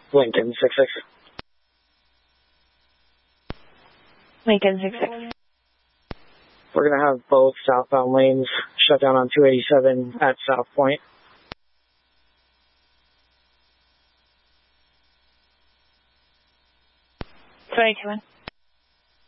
Lincoln 66. Lincoln 66. We're going to have both southbound lanes shut down on 287 at South Point. 22.